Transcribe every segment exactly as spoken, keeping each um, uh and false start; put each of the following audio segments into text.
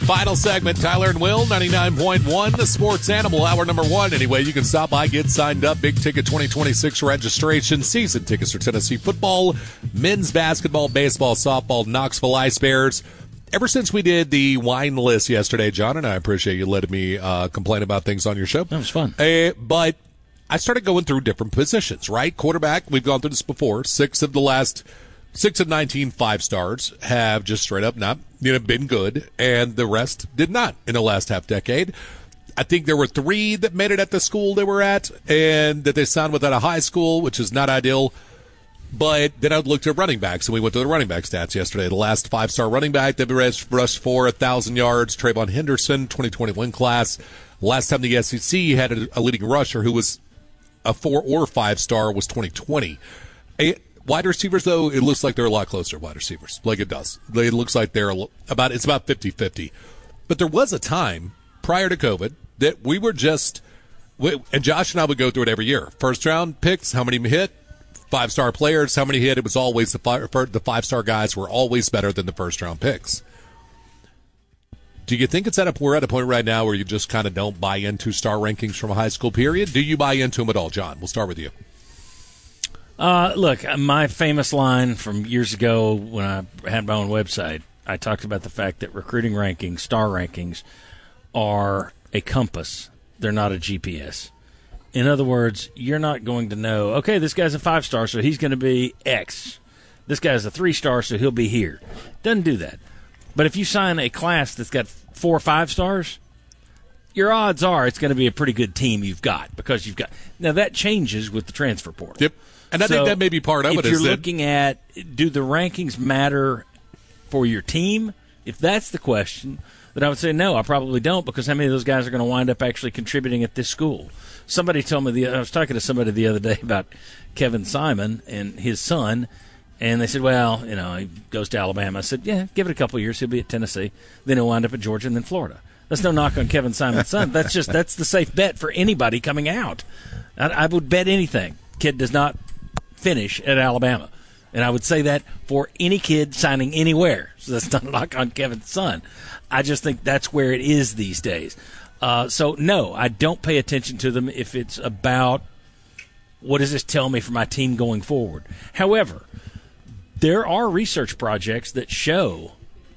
Final segment, Tyler and Will, ninety-nine point one, the Sports Animal, hour number one. Anyway, you can stop by, get signed up. Big Ticket twenty twenty-six registration. Season tickets for Tennessee football, men's basketball, baseball, softball, Knoxville Ice Bears. Ever since we did the wine list yesterday, John, and I appreciate you letting me uh, complain about things on your show. That was fun. Uh, but I started going through different positions, right? Quarterback, we've gone through this before. Six of the last, six of nineteen five-stars have just straight up not you know, been good, and the rest did not in the last half decade. I think there were three that made it at the school they were at, and that they signed with at a high school, which is not ideal. But then I looked at running backs, and we went to the running back stats yesterday. The last five-star running back that rushed for one thousand yards, Trayvon Henderson, twenty twenty-one class. Last time the S E C had a, a leading rusher who was a four- or five-star was twenty twenty. A, wide receivers, though, it looks like they're a lot closer to wide receivers. Like it does. It looks like they're about, it's about fifty-fifty. But there was a time prior to COVID that we were just, and Josh and I would go through it every year. First-round picks, how many hit? Five-star players, how many hit? It was always the five, the five-star guys were always better than the first-round picks. Do you think it's at a, we're at a point right now where you just kind of don't buy into star rankings from a high school period? Do you buy into them at all, John? We'll start with you. Uh, look, my famous line from years ago when I had my own website, I talked about the fact that recruiting rankings, star rankings, are a compass. They're not a G P S. In other words, you're not going to know, okay, this guy's a five-star, so he's going to be X. This guy's a three-star, so he'll be here. Doesn't do that. But if you sign a class that's got four or five stars, your odds are it's going to be a pretty good team you've got because you've got. Now, that changes with the transfer portal. Yep. And I so think that may be part of if it. If you're is looking that... at, do the rankings matter for your team? If that's the question, then I would say no, I probably don't, because how many of those guys are going to wind up actually contributing at this school? Somebody told me, the I was talking to somebody the other day about Kevin Simon and his son, and they said, well, you know, he goes to Alabama. I said, yeah, give it a couple of years. He'll be at Tennessee. Then he'll wind up at Georgia and then Florida. That's no knock on Kevin Simon's son. That's just that's the safe bet for anybody coming out. I, I would bet anything. Kid does not finish at Alabama. And I would say that for any kid signing anywhere. So that's not a knock on Kevin's son. I just think that's where it is these days. Uh, so, no, I don't pay attention to them if it's about what does this tell me for my team going forward. However, there are research projects that show,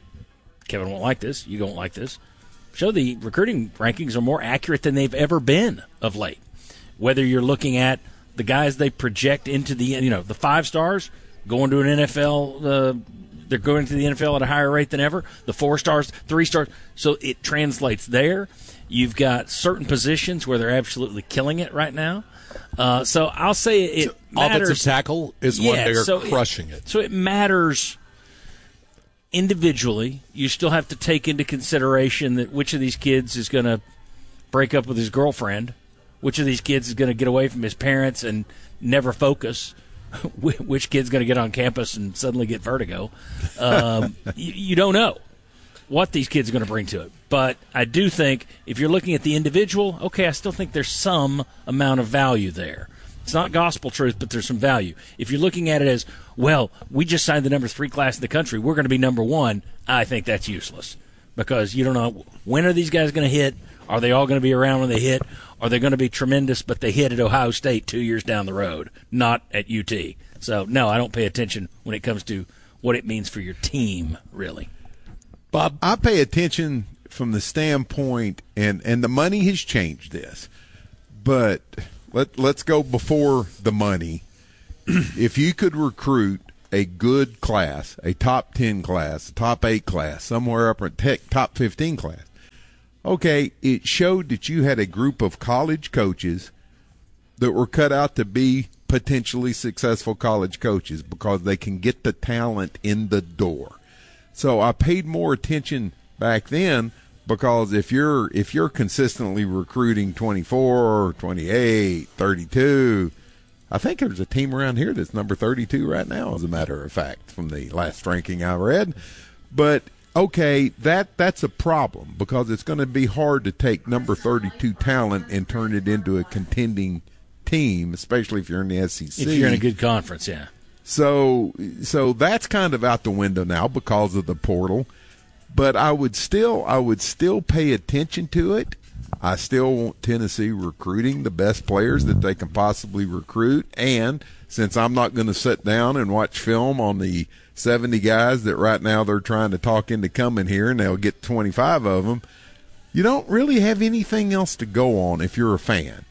Kevin won't like this, you don't like this, show the recruiting rankings are more accurate than they've ever been of late. Whether you're looking at the guys they project into the, you know, the five stars going to an N F L, uh, they're going to the N F L at a higher rate than ever. The four stars, three stars, so it translates there. You've got certain positions where they're absolutely killing it right now. Uh, so I'll say it so matters. Offensive tackle is yeah, one they're so crushing it, it. So it matters individually. You still have to take into consideration that which of these kids is going to break up with his girlfriend, which of these kids is going to get away from his parents and never focus, which kid's going to get on campus and suddenly get vertigo. Um, you, you don't know what these kids are going to bring to it. But I do think if you're looking at the individual, okay, I still think there's some amount of value there. It's not gospel truth, but there's some value. If you're looking at it as, well, we just signed the number three class in the country, we're going to be number one, I think that's useless because you don't know when are these guys going to hit. Are they all going to be around when they hit? Are they going to be tremendous, but they hit at Ohio State two years down the road, not at U T? So, no, I don't pay attention when it comes to what it means for your team, really. Bob? I pay attention from the standpoint, and, and the money has changed this, but let, let's go before the money. If you could recruit a good class, a top ten class, a top eight class, somewhere up in tech, top fifteen class, okay, it showed that you had a group of college coaches that were cut out to be potentially successful college coaches because they can get the talent in the door. So I paid more attention back then because if you're if you're consistently recruiting twenty-four, twenty-eight, thirty-two, I think there's a team around here that's number thirty-two right now, as a matter of fact, from the last ranking I read. But okay, that that's a problem because it's going to be hard to take number thirty-two talent and turn it into a contending team, especially if you're in the S E C. If you're in a good conference, yeah. So so that's kind of out the window now because of the portal. but I would still I would still pay attention to it. I still want Tennessee recruiting the best players that they can possibly recruit. And since I'm not going to sit down and watch film on the seventy guys that right now they're trying to talk into coming here, and they'll get twenty-five of them, you don't really have anything else to go on if you're a fan.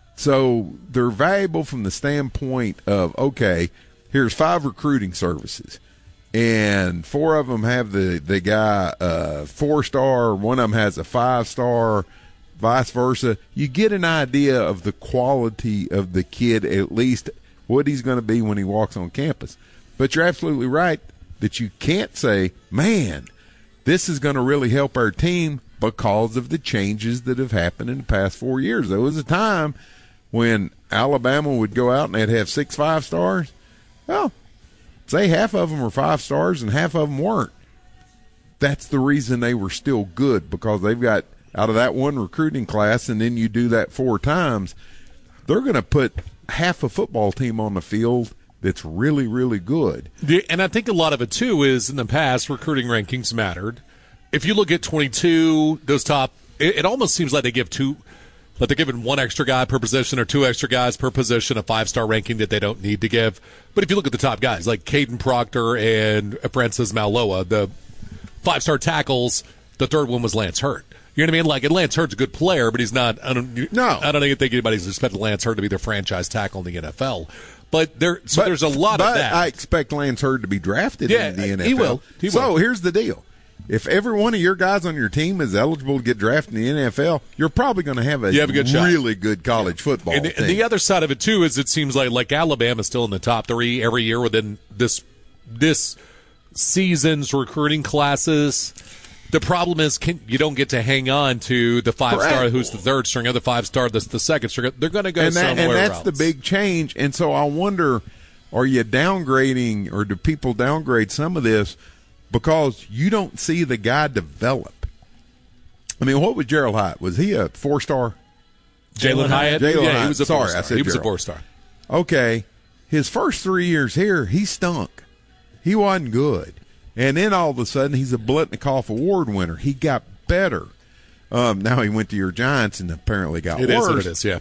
So they're valuable from the standpoint of, okay, here's five recruiting services, and four of them have the, the guy uh, four-star, one of them has a five-star, vice versa. You get an idea of the quality of the kid, at least what he's going to be when he walks on campus. But you're absolutely right that you can't say, man, this is going to really help our team because of the changes that have happened in the past four years. There was a time when Alabama would go out and they'd have six five stars. Well, say half of them were five stars and half of them weren't. That's the reason they were still good, because they've got out of that one recruiting class, and then you do that four times, they're going to put half a football team on the field that's really, really good. And I think a lot of it, too, is in the past, recruiting rankings mattered. If you look at twenty-two, those top, it, it almost seems like they give two, like they're giving one extra guy per position or two extra guys per position, a five-star ranking that they don't need to give. But if you look at the top guys, like Caden Proctor and Francis Maloa, the five-star tackles, the third one was Lance Hurt. You know what I mean? Like, and Lance Hurt's a good player, but he's not. I don't. No, I don't think anybody's expecting Lance Hurt to be their franchise tackle in the N F L. But there, so but, there's a lot but of that. I expect Lance Hurt to be drafted yeah, in the N F L. He will. He so will. Here's the deal: if every one of your guys on your team is eligible to get drafted in the N F L, you're probably going to have a, have a good really shot. good college football and the, team. And the other side of it too is it seems like like Alabama's still in the top three every year within this this season's recruiting classes. The problem is can, you don't get to hang on to the five-star who's the third string or the five-star that's the second string. They're going to go and that, somewhere And that's else. the big change. And so I wonder, are you downgrading or do people downgrade some of this because you don't see the guy develop? I mean, what was Gerald Hyatt? Was he a four-star? Jalen Hyatt? Jalen yeah, Hyatt. he was a Sorry, four-star. I said he was Gerald. a four-star. Okay. His first three years here, he stunk. He wasn't good. And then all of a sudden, he's a Blitnikoff Award winner. He got better. Um, now he went to your Giants and apparently got it worse. It is what it is, yeah.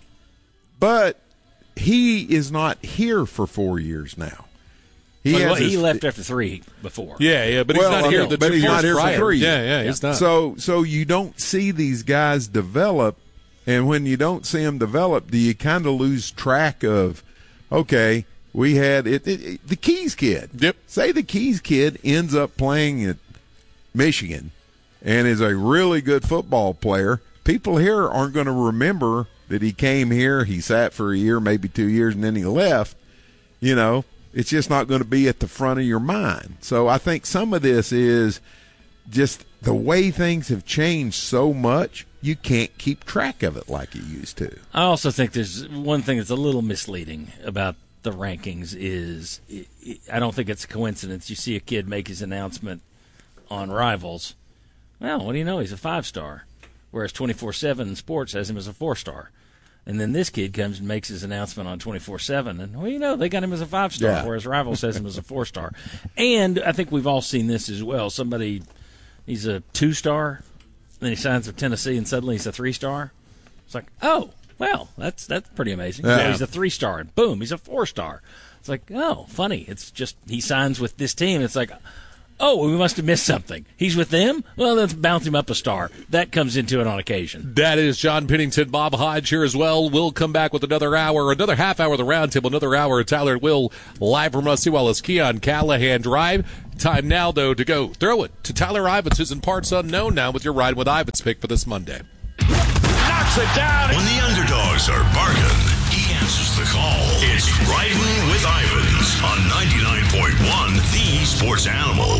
But he is not here for four years now. He, well, has he his, left after three before. Yeah, yeah, but well, he's not I here. know, The but two he's not here prior. for three. Yeah, yeah, he's not. So, so you don't see these guys develop, and when you don't see them develop, do you kind of lose track of, okay, we had it, it, it, the Keys kid. Yep. Say the Keys kid ends up playing at Michigan and is a really good football player. People here aren't going to remember that he came here, he sat for a year, maybe two years, and then he left. You know, it's just not going to be at the front of your mind. So I think some of this is just the way things have changed so much, you can't keep track of it like you used to. I also think there's one thing that's a little misleading about the rankings is I don't think it's a coincidence. You see a kid make his announcement on Rivals. Well, what do you know? He's a five-star, whereas twenty-four seven Sports has him as a four-star. And then this kid comes and makes his announcement on twenty-four seven, and, well, you know, they got him as a five-star, yeah. whereas Rivals has him as a four-star. And I think we've all seen this as well. Somebody, he's a two-star, then he signs with Tennessee, and suddenly he's a three-star. It's like, oh, well, that's that's pretty amazing. Yeah. So he's a three-star, and boom, he's a four-star. It's like, oh, funny. It's just he signs with this team. It's like, oh, we must have missed something. He's with them? Well, let's bounce him up a star. That comes into it on occasion. That is John Pennington, Bob Hodge here as well. We'll come back with another hour, another half hour of the Roundtable, another hour of Tyler and Will live from Rusty Wallace Keon Callahan Drive. Time now, though, to go throw it to Tyler Ivins, who's in parts unknown now with your Ride with Ivins pick for this Monday. Knocks it down. When the underdogs are barking, he answers the call. It's Riding with Ivins on ninety-nine point one, the Sports Animal.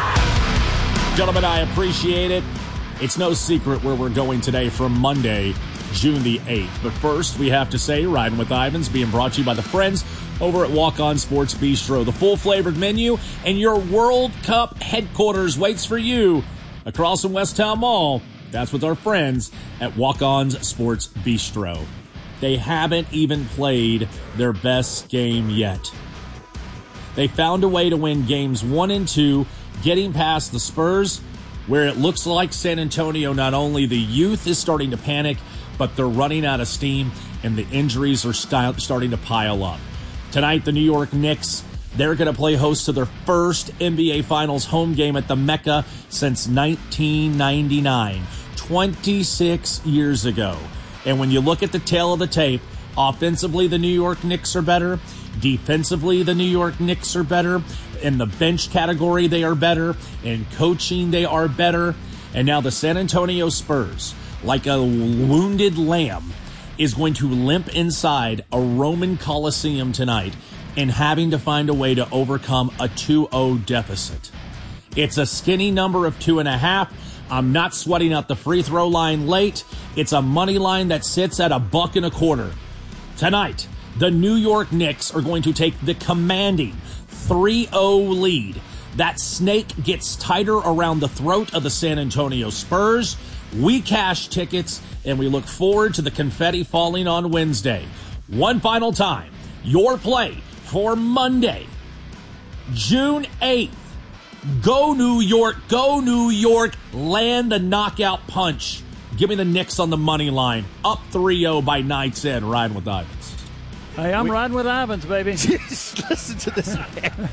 Gentlemen, I appreciate it. It's no secret where we're going today for Monday, June the eighth. But first, we have to say, Riding with Ivins being brought to you by the friends over at Walk On Sports Bistro. The full-flavored menu and your World Cup headquarters waits for you across from West Town Mall. That's with our friends at Walk On's Sports Bistro. They haven't even played their best game yet. They found a way to win games one and two, getting past the Spurs where it looks like San Antonio, not only the youth is starting to panic, but they're running out of steam and the injuries are st- starting to pile up. Tonight, the New York Knicks, they're going to play host to their first N B A Finals home game at the Mecca since nineteen ninety-nine, twenty-six years ago. And when you look at the tail of the tape, offensively, the New York Knicks are better. Defensively, the New York Knicks are better. In the bench category, they are better. In coaching, they are better. And now the San Antonio Spurs, like a wounded lamb, is going to limp inside a Roman Coliseum tonight and having to find a way to overcome a two oh deficit. It's a skinny number of two and a half. I'm not sweating out the free throw line late. It's a money line that sits at a buck and a quarter. Tonight, the New York Knicks are going to take the commanding three oh lead. That snake gets tighter around the throat of the San Antonio Spurs. We cash tickets, and we look forward to the confetti falling on Wednesday. One final time, your play for Monday, June eighth. Go New York, go New York, land a knockout punch. Give me the Knicks on the money line, up three oh by night's end, riding with Ivans. Hey, I'm we- riding with Ivans, baby. Listen to this man.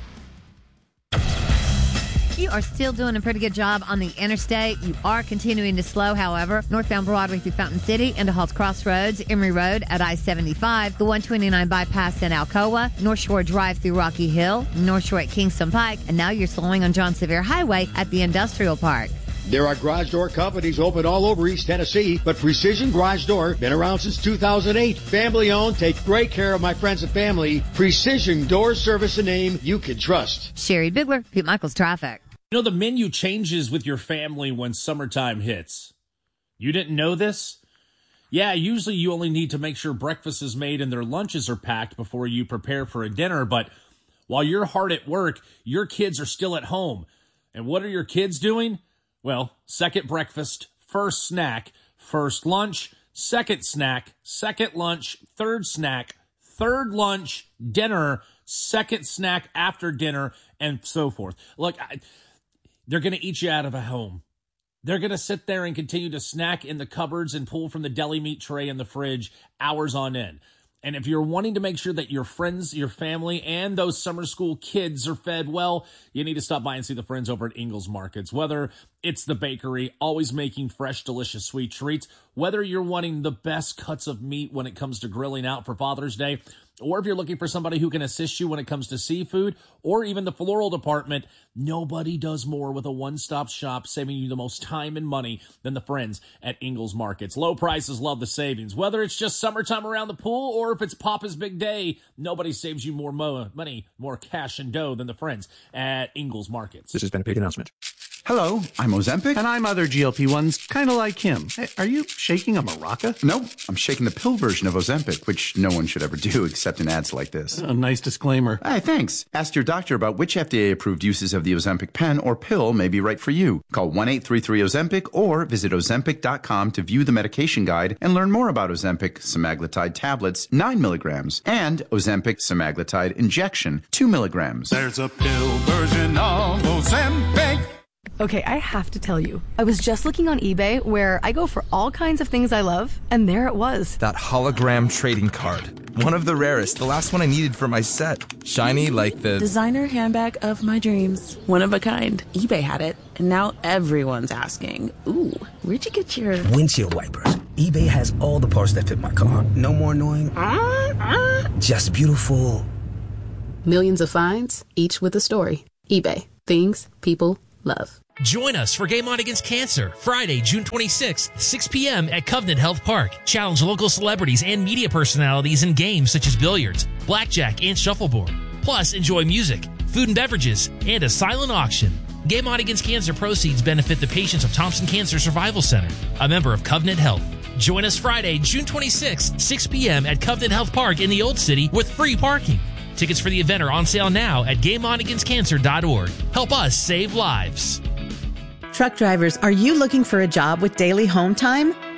You are still doing a pretty good job on the interstate. You are continuing to slow, however. Northbound Broadway through Fountain City, into Halls Crossroads, Emory Road at I seventy-five, the one twenty-nine bypass in Alcoa, North Shore Drive through Rocky Hill, North Shore at Kingston Pike, and now you're slowing on John Sevier Highway at the Industrial Park. There are garage door companies open all over East Tennessee, but Precision Garage Door, been around since two thousand eight. Family owned, take great care of my friends and family. Precision Door Service, a name you can trust. Sherry Bigler, Pete Michaels Traffic. You know, the menu changes with your family when summertime hits. You didn't know this? Yeah, usually you only need to make sure breakfast is made and their lunches are packed before you prepare for a dinner, but while you're hard at work, your kids are still at home. And what are your kids doing? Well, second breakfast, first snack, first lunch, second snack, second lunch, third snack, third lunch, dinner, second snack after dinner, and so forth. Look, I, they're going to eat you out of a home. They're going to sit there and continue to snack in the cupboards and pull from the deli meat tray in the fridge hours on end. And if you're wanting to make sure that your friends, your family, and those summer school kids are fed well, you need to stop by and see the friends over at Ingles Markets. Whether it's the bakery, always making fresh, delicious sweet treats, whether you're wanting the best cuts of meat when it comes to grilling out for Father's Day, or if you're looking for somebody who can assist you when it comes to seafood, or even the floral department, nobody does more with a one-stop shop, saving you the most time and money than the friends at Ingles Markets. Low prices, love the savings. Whether it's just summertime around the pool, or if it's Papa's big day, nobody saves you more mo- money, more cash and dough than the friends at Ingles Markets. This has been a paid announcement. Hello, I'm Ozempic. And I'm other G L P ones, kind of like him. Hey, are you shaking a maraca? No, I'm shaking the pill version of Ozempic, which no one should ever do except in ads like this. A nice disclaimer. Hey, thanks. Ask your doctor about which F D A-approved uses of the Ozempic pen or pill may be right for you. Call one eight three three Ozempic or visit Ozempic dot com to view the medication guide and learn more about Ozempic semaglutide tablets, nine milligrams, and Ozempic semaglutide injection, two milligrams. There's a pill version of Ozempic. Okay, I have to tell you, I was just looking on eBay where I go for all kinds of things I love, and there it was. That hologram trading card. One of the rarest, the last one I needed for my set. Shiny like the... designer handbag of my dreams. One of a kind. eBay had it, and now everyone's asking, ooh, where'd you get your... windshield wipers. eBay has all the parts that fit my car. No more annoying... Uh, uh. Just beautiful. Millions of finds, each with a story. eBay. Things people love. Join us for Game On Against Cancer, Friday, June twenty-sixth, six p.m. at Covenant Health Park. Challenge local celebrities and media personalities in games such as billiards, blackjack, and shuffleboard. Plus, enjoy music, food and beverages, and a silent auction. Game On Against Cancer proceeds benefit the patients of Thompson Cancer Survival Center, a member of Covenant Health. Join us Friday, June twenty-sixth, six p.m. at Covenant Health Park in the Old City with free parking. Tickets for the event are on sale now at game on against cancer dot org. Help us save lives. Truck drivers, are you looking for a job with daily home time?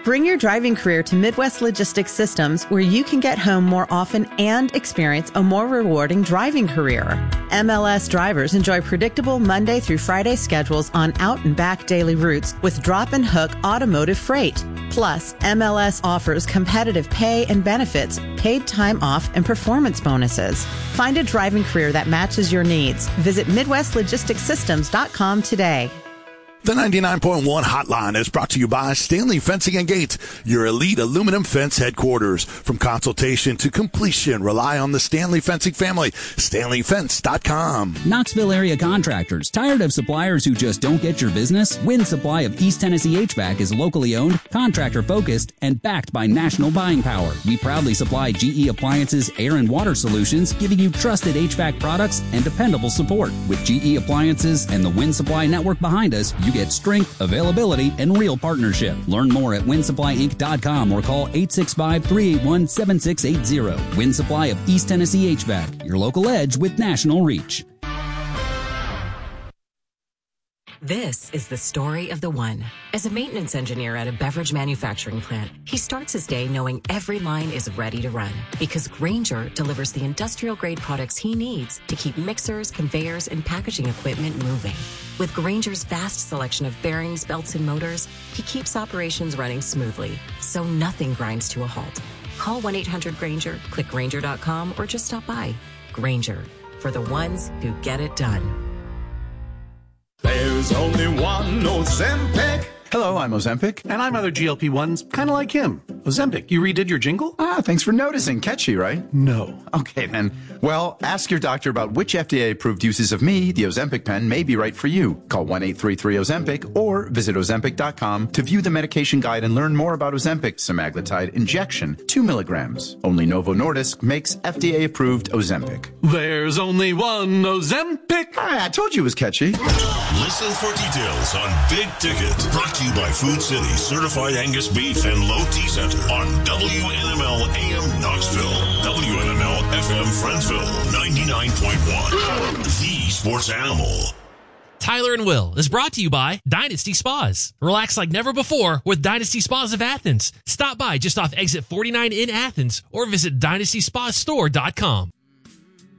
Bring your driving career to Midwest Logistics Systems, where you can get home more often and experience a more rewarding driving career. M L S drivers enjoy predictable Monday through Friday schedules on out and back daily routes with drop and hook automotive freight. Plus, M L S offers competitive pay and benefits, paid time off, and performance bonuses. Find a driving career that matches your needs. Visit Midwest Logistics Systems dot com today. The ninety-nine point one Hotline is brought to you by Stanley Fencing and Gates, your elite aluminum fence headquarters. From consultation to completion, rely on the Stanley Fencing family. Stanley Fence dot com. Knoxville area contractors, tired of suppliers who just don't get your business? Win Supply of East Tennessee H V A C is locally owned, contractor-focused, and backed by national buying power. We proudly supply G E Appliances air and water solutions, giving you trusted H V A C products and dependable support. With G E Appliances and the Win Supply network behind us, you get strength, availability, and real partnership. Learn more at win supply inc dot com or call eight six five, three eight one, seven six eight zero. Win Supply of East Tennessee H V A C, your local edge with national reach. This is the story of the one. As a maintenance engineer at a beverage manufacturing plant, he starts his day knowing every line is ready to run because Grainger delivers the industrial-grade products he needs to keep mixers, conveyors, and packaging equipment moving. With Grainger's vast selection of bearings, belts, and motors, he keeps operations running smoothly, so nothing grinds to a halt. Call one eight hundred Grainger, click Grainger dot com, or just stop by. Grainger, for the ones who get it done. There's only one Ozempic. Hello, I'm Ozempic. And I'm other G L P ones, kind of like him. Ozempic, you redid your jingle? Ah, thanks for noticing. Catchy, right? No. Okay, then. Well, ask your doctor about which F D A-approved uses of me, the Ozempic pen, may be right for you. Call one eight three three Ozempic or visit ozempic dot com to view the medication guide and learn more about Ozempic semaglutide injection, two milligrams. Only Novo Nordisk makes F D A-approved Ozempic. There's only one Ozempic. Ah, I told you it was catchy. Listen for details on Big Ticket. Brought to you by Food City Certified Angus Beef and Low T Center on W N M L A M Knoxville, W N M L F M Friendsville, ninety-nine point one. The Sports Animal. Tyler and Will is brought to you by Dynasty Spas. Relax like never before with Dynasty Spas of Athens. Stop by just off exit forty-nine in Athens or visit dynasty spa store dot com.